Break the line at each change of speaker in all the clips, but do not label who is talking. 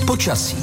Počasí.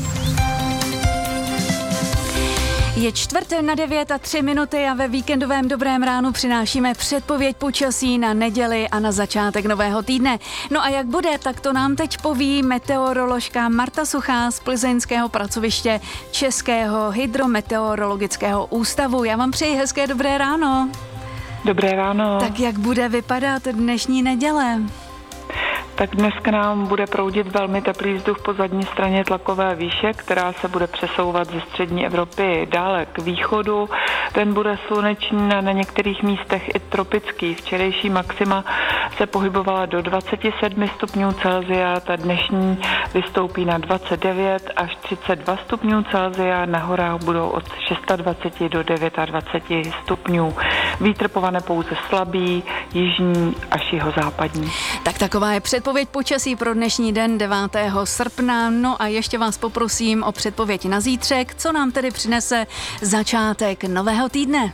Je 8:45 a ve víkendovém Dobrém ránu přinášíme předpověď počasí na neděli a na začátek nového týdne. No a jak bude, tak to nám teď poví meteoroložka Marta Suchá z plzeňského pracoviště Českého hydrometeorologického ústavu. Já vám přeji hezké dobré ráno.
Dobré ráno.
Tak jak bude vypadat dnešní neděle?
Tak dneska nám bude proudit velmi teplý vzduch po zadní straně tlakové výše, která se bude přesouvat ze střední Evropy dále k východu. Ten bude slunečný a na některých místech i tropický. Včerejší maxima se pohybovala do 27 stupňů Celsia, ta dnešní vystoupí na 29 až 32 stupňů Celsia, na horách budou od 26 do 29 stupňů. Vítr povane pouze slabý, jižní až jihozápadní.
Tak taková je předpověď počasí pro dnešní den 9. srpna. No a ještě vás poprosím o předpověď na zítřek, co nám tedy přinese začátek nového týdne.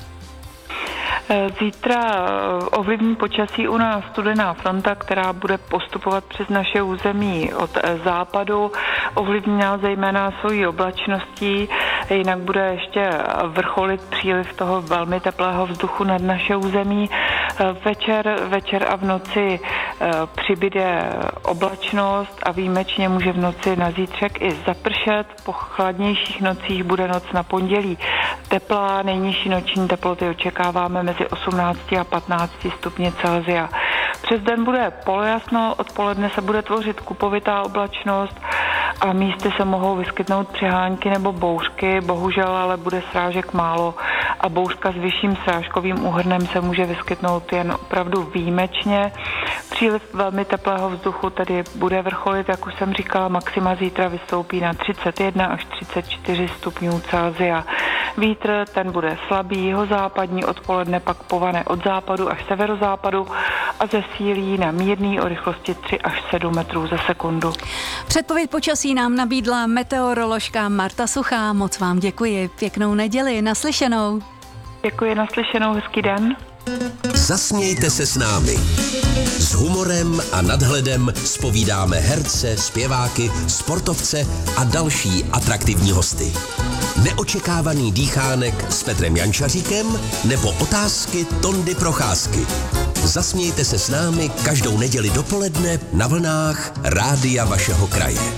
Zítra ovlivní počasí u nás studená fronta, která bude postupovat přes naše území od západu. Ovlivní nás zejména svojí oblačností, jinak bude ještě vrcholit příliv toho velmi teplého vzduchu nad naše území. Večer a v noci přibyde oblačnost a výjimečně může v noci na zítřek i zapršet. Po chladnějších nocích bude noc na pondělí teplá, nejnižší noční teploty očekáváme mezi 18 a 15 stupni Celsia. Přes den bude polojasno, odpoledne se bude tvořit kupovitá oblačnost a místy se mohou vyskytnout přehánky nebo bouřky, bohužel ale bude srážek málo a bouřka s vyšším srážkovým úhrnem se může vyskytnout jen opravdu výjimečně. Příliv velmi teplého vzduchu tedy bude vrcholit, jak už jsem říkala, maxima zítra vystoupí na 31 až 34 stupňů Celsia. Vítr, ten bude slabý, jihozápadní, odpoledne pak povane od západu až severozápadu a zesílí na mírný o rychlosti 3 až 7 metrů za sekundu.
Předpověď počasí nám nabídla meteoroložka Marta Suchá. Moc vám děkuji. Pěknou neděli. Naslyšenou.
Děkuji, naslyšenou. Hezký den.
Zasmějte se s námi. S humorem a nadhledem zpovídáme herce, zpěváky, sportovce a další atraktivní hosty. Neočekávaný dýchánek s Petrem Jančaříkem nebo otázky Tondy Procházky. Zasmějte se s námi každou neděli dopoledne na vlnách rádia vašeho kraje.